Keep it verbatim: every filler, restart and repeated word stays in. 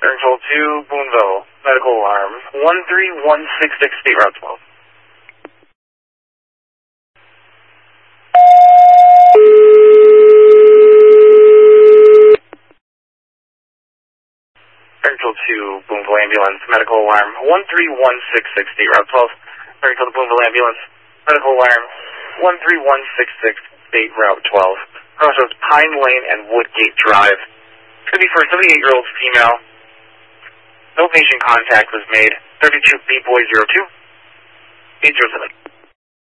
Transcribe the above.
Air Control two, Boonville, medical alarm, one three one six six, State Route twelve. Air Control two, Boonville ambulance, medical alarm, one three one six six, State Route twelve. Air Control Boonville ambulance, medical alarm, one three one six six, State Route twelve. Crossroads Pine Lane and Woodgate Drive. It's going to be for a seventy-eight-year-old female. No patient contact was made. thirty-two B Boy zero two, eight zero seven.